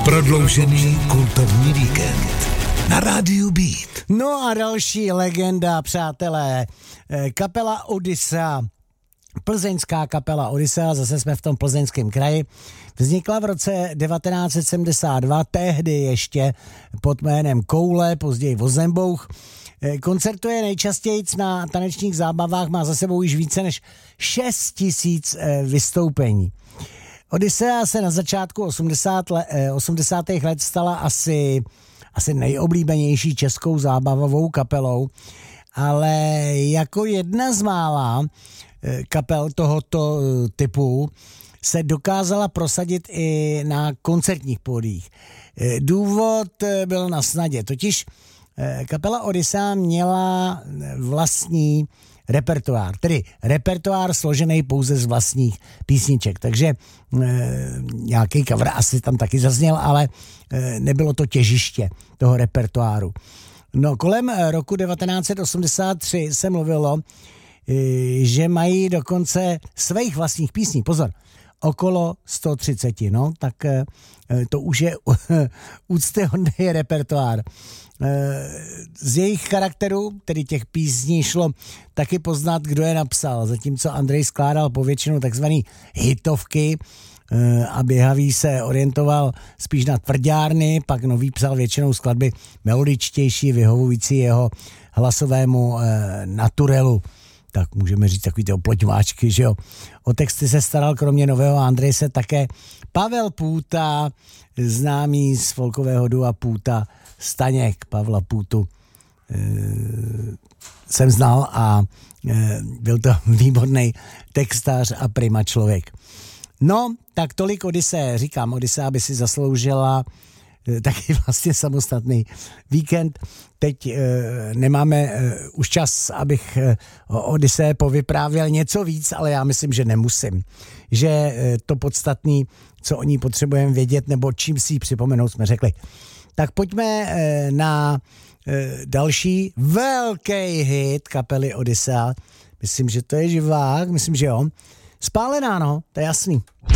Prodloužený kultovní víkend na rádiu Beat. No a další legenda, přátelé, kapela Odyssea, plzeňská kapela Odyssea, zase jsme v tom Plzeňském kraji, vznikla v roce 1972, tehdy ještě pod jménem Koule, později Vozembouch. Koncertuje nejčastěji na tanečních zábavách, má za sebou již více než 6 000 vystoupení. Odyssea se na začátku 80. let stala asi nejoblíbenější českou zábavovou kapelou, ale jako jedna z mála kapel tohoto typu se dokázala prosadit i na koncertních pódiích. Důvod byl na snadě, totiž kapela Odyssea měla vlastní repertoár, tedy repertoár složený pouze z vlastních písniček, takže nějaký cover asi tam taky zazněl, ale nebylo to těžiště toho repertoáru. No, kolem roku 1983 se mluvilo, že mají dokonce svých vlastních písní, pozor, okolo 130, no, tak to už je úctyhodný repertoár. Z jejich charakteru, tedy těch písní, šlo taky poznat, kdo je napsal, zatímco Andrej skládal povětšinou takzvaný hitovky a Běhavý se orientoval spíš na tvrdárny, pak Nový psal většinou skladby melodičtější, vyhovující jeho hlasovému naturelu. Tak můžeme říct takový ty oploťváčky, že jo. O texty se staral kromě Nového Andrej se také Pavel Půta, známý z folkového dua Půta Staněk. Pavla Půtu jsem znal a byl to výborný textař a prima člověk. No, tak tolik Odyssea. Říkám, Odyssea by si zasloužila taky vlastně samostatný víkend. Teď nemáme už čas, abych o Odyssee povyprávěl něco víc, ale já myslím, že nemusím. Že to podstatný, co o ní potřebujeme vědět, nebo čím si ji připomenout, jsme řekli. Tak pojďme na další velký hit kapely Odyssea. Myslím, že to je živák, myslím, že jo. Spálená, no, to je jasný.